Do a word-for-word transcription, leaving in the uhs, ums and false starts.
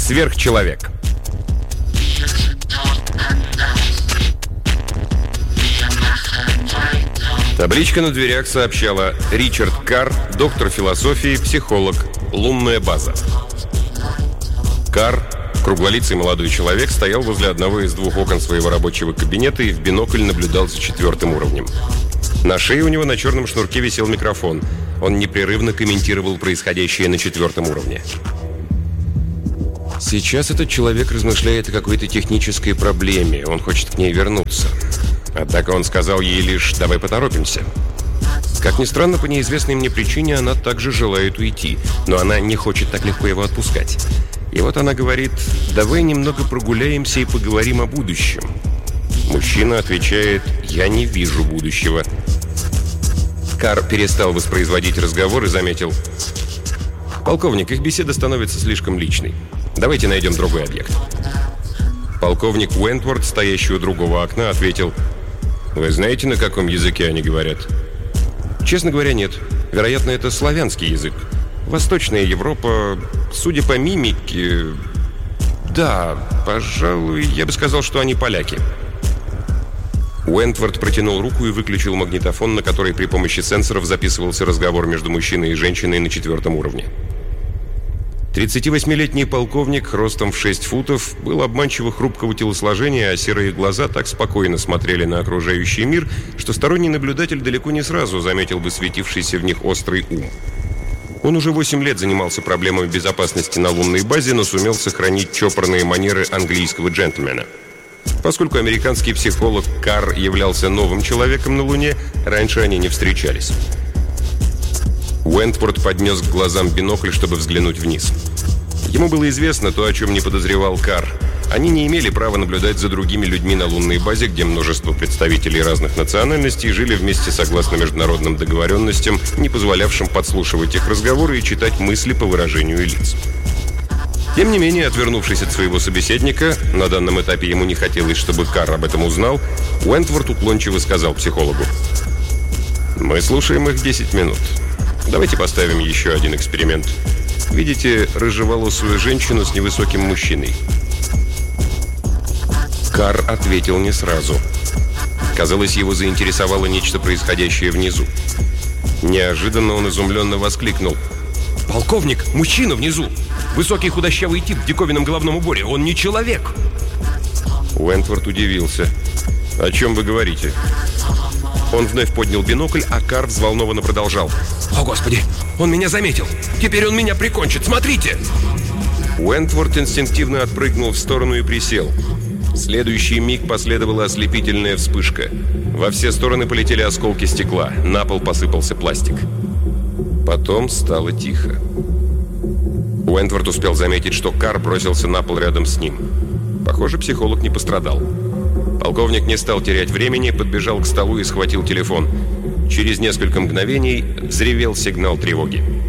Сверхчеловек. Табличка на дверях сообщала: Ричард Карр, доктор философии, психолог, лунная база. Карр, круглолицый молодой человек, стоял возле одного из двух окон своего рабочего кабинета и в бинокль наблюдал за четвертым уровнем. На шее у него на черном шнурке висел микрофон. Он непрерывно комментировал происходящее на четвертом уровне. Сейчас этот человек размышляет о какой-то технической проблеме. Он хочет к ней вернуться. Однако он сказал ей лишь: «Давай поторопимся». Как ни странно, по неизвестной мне причине она также желает уйти, но она не хочет так легко его отпускать. И вот она говорит: «Давай немного прогуляемся и поговорим о будущем». Мужчина отвечает: «Я не вижу будущего». Карр перестал воспроизводить разговор и заметил: «Полковник, их беседа становится слишком личной. Давайте найдем другой объект». Полковник Уэнтворд, стоящий у другого окна, ответил: «Вы знаете, на каком языке они говорят?» «Честно говоря, нет. Вероятно, это славянский язык. Восточная Европа, судя по мимике... Да, пожалуй, я бы сказал, что они поляки». Уэнтворд протянул руку и выключил магнитофон, на который при помощи сенсоров записывался разговор между мужчиной и женщиной на четвертом уровне. тридцативосьмилетний полковник, ростом в шесть футов, был обманчиво хрупкого телосложения, а серые глаза так спокойно смотрели на окружающий мир, что сторонний наблюдатель далеко не сразу заметил бы светившийся в них острый ум. Он уже восемь лет занимался проблемами безопасности на лунной базе, но сумел сохранить чопорные манеры английского джентльмена. Поскольку американский психолог Карр являлся новым человеком на Луне, раньше они не встречались. Уэнтворд поднес к глазам бинокль, чтобы взглянуть вниз. Ему было известно то, о чем не подозревал Карр. Они не имели права наблюдать за другими людьми на лунной базе, где множество представителей разных национальностей жили вместе согласно международным договоренностям, не позволявшим подслушивать их разговоры и читать мысли по выражению лиц. Тем не менее, отвернувшись от своего собеседника, на данном этапе ему не хотелось, чтобы Карр об этом узнал, Уэнтворд уклончиво сказал психологу: «Мы слушаем их десять минут. Давайте поставим еще один эксперимент. Видите рыжеволосую женщину с невысоким мужчиной?» Карр ответил не сразу. Казалось, его заинтересовало нечто происходящее внизу. Неожиданно он изумленно воскликнул: «Полковник, мужчина внизу! Высокий худощавый тип в диковинном головном уборе! Он не человек!» Уэнтворд удивился. «О чем вы говорите?» Он вновь поднял бинокль, а Карр взволнованно продолжал: «О, Господи! Он меня заметил! Теперь он меня прикончит! Смотрите!» Уэнтворд инстинктивно отпрыгнул в сторону и присел. В следующий миг последовала ослепительная вспышка. Во все стороны полетели осколки стекла. На пол посыпался пластик. Потом стало тихо. Уэнтворд успел заметить, что Карр бросился на пол рядом с ним. Похоже, психолог не пострадал. Полковник не стал терять времени, подбежал к столу и схватил телефон. Через несколько мгновений взревел сигнал тревоги.